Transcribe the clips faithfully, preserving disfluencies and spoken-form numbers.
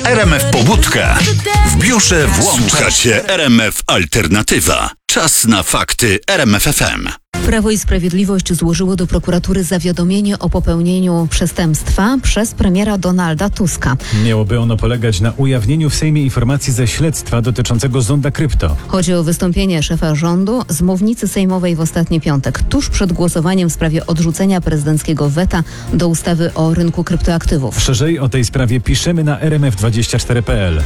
R M F Pobudka. W biurze włącza. Słuchacie R M F Alternatywa. Czas na fakty R M F F M. Prawo i Sprawiedliwość złożyło do prokuratury zawiadomienie o popełnieniu przestępstwa przez premiera Donalda Tuska. Miałoby ono polegać na ujawnieniu w Sejmie informacji ze śledztwa dotyczącego zonda krypto. Chodzi o wystąpienie szefa rządu z mównicy sejmowej w ostatni piątek, tuż przed głosowaniem w sprawie odrzucenia prezydenckiego weta do ustawy o rynku kryptoaktywów. Szerzej o tej sprawie piszemy na R M F dwadzieścia cztery kropka p l.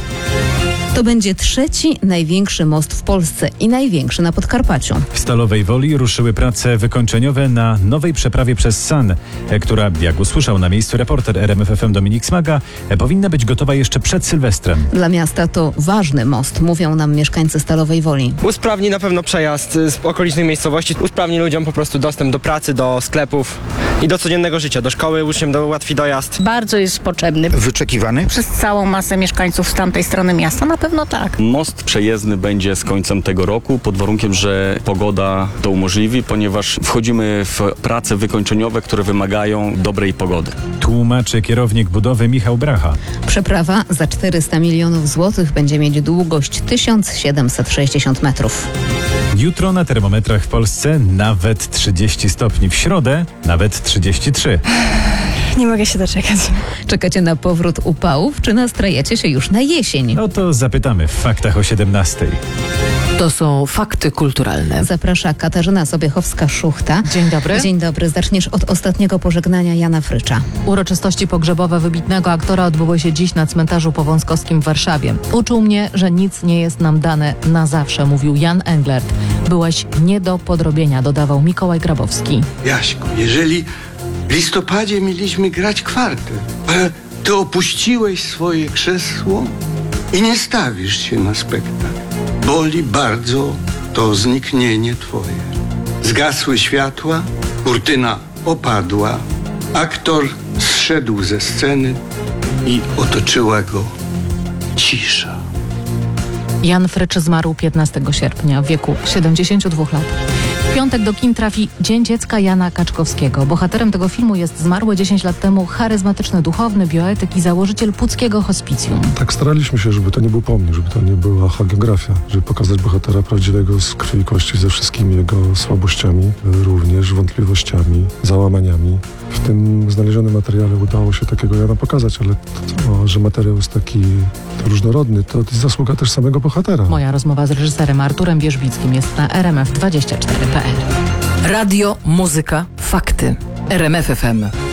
To będzie trzeci największy most w Polsce i największy na Podkarpaciu. W Stalowej Woli ruszyły prace wykończeniowe na nowej przeprawie przez San, która, jak usłyszał na miejscu reporter R M F F M Dominik Smaga, powinna być gotowa jeszcze przed Sylwestrem. Dla miasta to ważny most, mówią nam mieszkańcy Stalowej Woli. Usprawni na pewno przejazd z okolicznych miejscowości, usprawni ludziom po prostu dostęp do pracy, do sklepów i do codziennego życia, do szkoły, uczniom do ułatwi dojazd. Bardzo jest potrzebny. Wyczekiwany? Przez całą masę mieszkańców z tamtej strony miasta na pewno tak. Most przejezdny będzie z końcem tego roku, pod warunkiem, że pogoda to umożliwi, ponieważ wchodzimy w prace wykończeniowe, które wymagają dobrej pogody. Tłumaczy kierownik budowy Michał Bracha. Przeprawa za czterysta milionów złotych będzie mieć długość tysiąc siedemset sześćdziesiąt metrów. Jutro na termometrach w Polsce nawet trzydzieści stopni. W środę nawet trzydzieści trzy. Nie mogę się doczekać. Czekacie na powrót upałów, czy nastrajecie się już na jesień? No to zapytamy w faktach o siedemnastej. To są fakty kulturalne. Zaprasza Katarzyna Sobiechowska-Szuchta. Dzień dobry. Dzień dobry. Zaczniesz od ostatniego pożegnania Jana Frycza. Uroczystości pogrzebowe wybitnego aktora odbyły się dziś na cmentarzu Powązkowskim w Warszawie. Uczył mnie, że nic nie jest nam dane na zawsze, mówił Jan Englert. Byłeś nie do podrobienia, dodawał Mikołaj Grabowski. Jaśku, jeżeli w listopadzie mieliśmy grać kwartet, ale ty opuściłeś swoje krzesło i nie stawisz się na spektakl. Boli bardzo to zniknienie twoje. Zgasły światła, kurtyna opadła, aktor zszedł ze sceny i otoczyła go cisza. Jan Frycz zmarł piętnastego sierpnia w wieku siedemdziesięciu dwóch lat. W piątek do kin trafi Dzień Dziecka Jana Kaczkowskiego. Bohaterem tego filmu jest zmarły dziesięć lat temu charyzmatyczny duchowny, bioetyk i założyciel Puckiego Hospicjum. Tak staraliśmy się, żeby to nie był pomnik, żeby to nie była hagiografia, żeby pokazać bohatera prawdziwego z krwi i kości ze wszystkimi jego słabościami, również wątpliwościami, załamaniami. W tym znalezionym materiale udało się takiego Jana pokazać, ale to, to, że materiał jest taki różnorodny, to jest zasługa też samego bohatera. Moja rozmowa z reżyserem Arturem Wierzbickim jest na R M F dwadzieścia cztery kropka p l. Radio, muzyka, fakty. R M F F M.